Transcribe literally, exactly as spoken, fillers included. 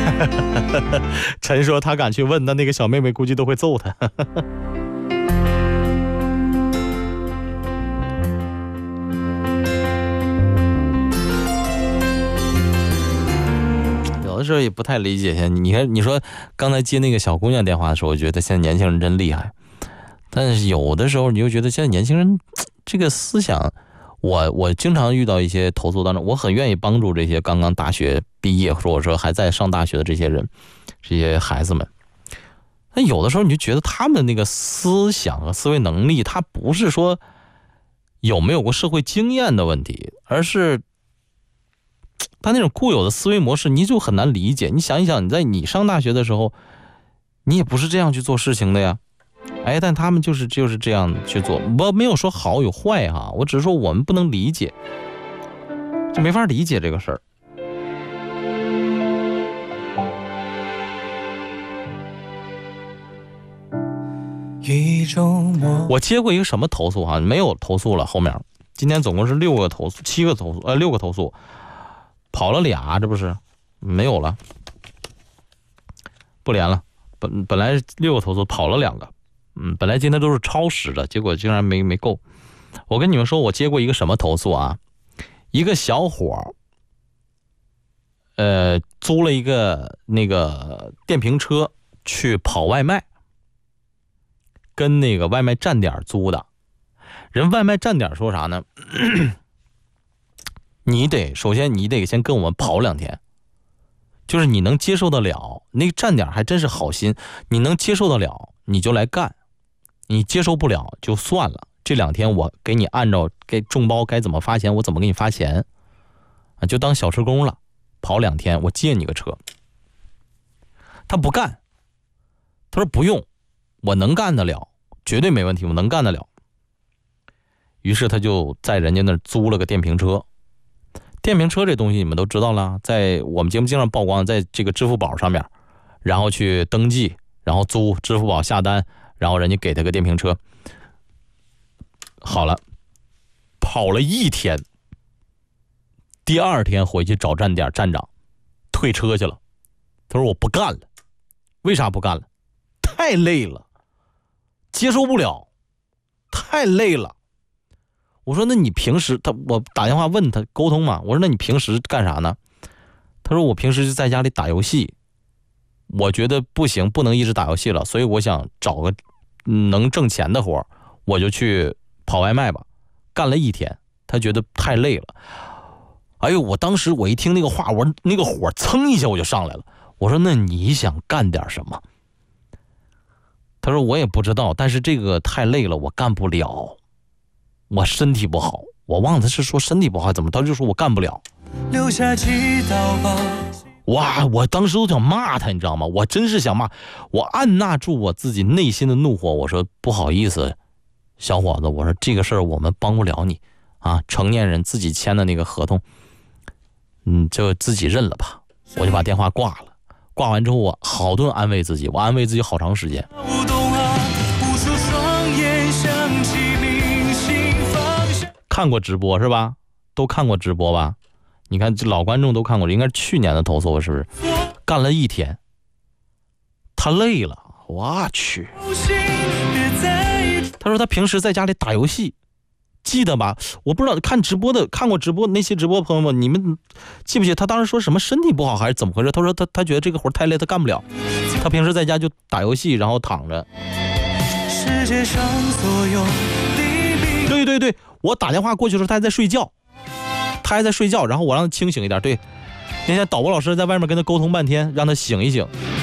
陈说他敢去问，那那个小妹妹估计都会揍他。有的时候也不太理解，你看，你说刚才接那个小姑娘电话的时候，我觉得现在年轻人真厉害，但是有的时候你就觉得现在年轻人这个思想，我我经常遇到一些投诉当中，我很愿意帮助这些刚刚大学毕业或者说还在上大学的这些人，这些孩子们。那有的时候你就觉得他们那个思想和思维能力，他不是说有没有过社会经验的问题，而是他那种固有的思维模式你就很难理解。你想一想，你在你上大学的时候，你也不是这样去做事情的呀。哎，但他们就是就是这样去做。我没有说好有坏哈，我只是说我们不能理解，就没法理解这个事儿。我接过一个什么投诉哈，没有投诉了，后面今天总共是六个投诉，七个投诉，呃，六个投诉，跑了俩，这不是没有了，不连了。本本来六个投诉跑了两个，嗯，本来今天都是超时的，结果竟然没没够。我跟你们说，我接过一个什么投诉啊？一个小伙，呃，租了一个那个电瓶车去跑外卖。跟那个外卖站点租的，人外卖站点说啥呢？你得首先你得先跟我们跑两天，就是你能接受得了，那个站点还真是好心，你能接受得了你就来干，你接受不了就算了。这两天我给你按照给众包该怎么发钱，我怎么给你发钱啊？就当小时工了，跑两天我借你个车。他不干，他说不用。我能干得了，绝对没问题，我能干得了。于是他就在人家那儿租了个电瓶车。电瓶车这东西你们都知道了，在我们节目经常曝光，在这个支付宝上面，然后去登记，然后租，支付宝下单，然后人家给他个电瓶车。好了，跑了一天，第二天回去找站点站长退车去了。他说我不干了。为啥不干了？太累了，接受不了，太累了。我说那你平时，他我打电话问他沟通嘛，我说那你平时干啥呢？他说我平时就在家里打游戏，我觉得不行，不能一直打游戏了，所以我想找个能挣钱的活，我就去跑外卖吧。干了一天，他觉得太累了。哎呦，我当时我一听那个话，我那个火蹭一下我就上来了。我说那你想干点什么？他说我也不知道，但是这个太累了，我干不了，我身体不好。我忘了他是说身体不好怎么，他就说我干不了。留下几道疤。哇，我当时都想骂他，你知道吗？我真是想骂，我按捺住我自己内心的怒火，我说不好意思，小伙子，我说这个事儿我们帮不了你啊，成年人自己签的那个合同，嗯，就自己认了吧。我就把电话挂了，挂完之后我好顿安慰自己，我安慰自己好长时间。看过直播是吧？都看过直播吧？你看这老观众都看过，应该是去年的投诉是不是？干了一天，他累了，我去。他说他平时在家里打游戏，记得吧？我不知道看直播的看过直播那些直播朋友们，你们记不记得他当时说什么身体不好还是怎么回事？他说他他觉得这个活太累，他干不了。他平时在家就打游戏，然后躺着。世界上所有对对对，我打电话过去的时候他还在睡觉，他还在睡觉，然后我让他清醒一点。对，那天导播老师在外面跟他沟通半天，让他醒一醒。